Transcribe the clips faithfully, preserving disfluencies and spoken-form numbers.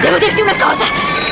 Devo dirti una cosa.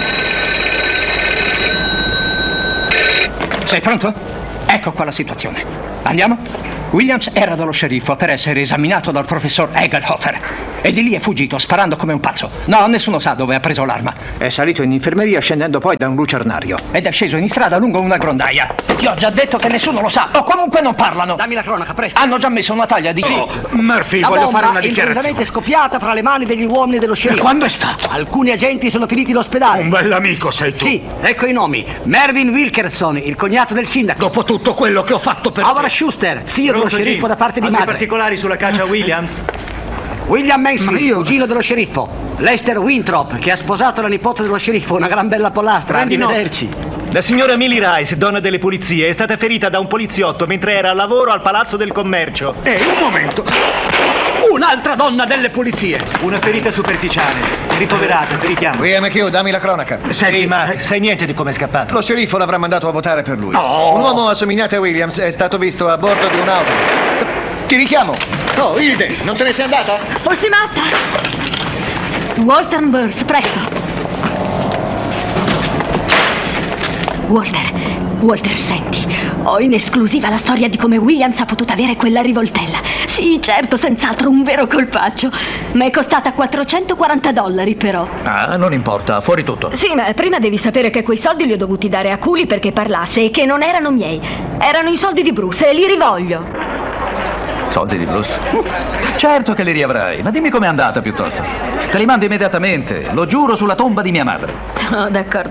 Sei pronto? Ecco qua la situazione. Andiamo? Williams era dallo sceriffo per essere esaminato dal professor Egelhofer e di lì è fuggito sparando come un pazzo. No, nessuno sa dove ha preso l'arma. È salito in infermeria scendendo poi da un lucernario ed è sceso in strada lungo una grondaia. Ti ho già detto che nessuno lo sa, o comunque non parlano. Dammi la cronaca, presto. Hanno già messo una taglia di... Oh, Murphy, La voglio bomba fare una è dichiarazione. improvvisamente scoppiata tra le mani degli uomini dello sceriffo. Quando è stato? Alcuni agenti sono finiti in ospedale. Un bell'amico sei tu. Sì, ecco i nomi. Mervyn Wilkerson, il cognato del sindaco. Dopo tutto quello che ho fatto per Howard te. Schuster, zio dello Pronto, sceriffo Jim? da parte di Altri madre. particolari sulla caccia a Williams? William Macy, Ma io- cugino dello sceriffo. Lester Winthrop, che ha sposato la nipote dello sceriffo, una gran bella pollastra. Prendi nota. Arrivederci. La signora Millie Rice, donna delle pulizie, è stata ferita da un poliziotto mentre era al lavoro al Palazzo del Commercio. Ehi, un momento. Un'altra donna delle pulizie. Una ferita superficiale, ricoverata per richiamo. William McHugh, dammi la cronaca. Senti, ma sai niente di come è scappato? Lo sceriffo l'avrà mandato a votare per lui. No. Un uomo assomigliante a Williams è stato visto a bordo di un autobus. Ti richiamo. Oh, Hilde, non te ne sei andata? Fossi matta. Walter Burns, presto. Walter, Walter, senti. Ho in esclusiva la storia di come Williams ha potuto avere quella rivoltella. Sì, certo, senz'altro un vero colpaccio. Ma è costata quattrocentoquaranta dollari, però. Ah, non importa, fuori tutto. Sì, ma prima devi sapere che quei soldi li ho dovuti dare a Cooley perché parlasse e che non erano miei. Erano i soldi di Bruce e li rivoglio. Soldi di Bruce? Certo che li riavrai, ma dimmi com'è andata piuttosto. Te li mando immediatamente, lo giuro sulla tomba di mia madre. Oh, d'accordo.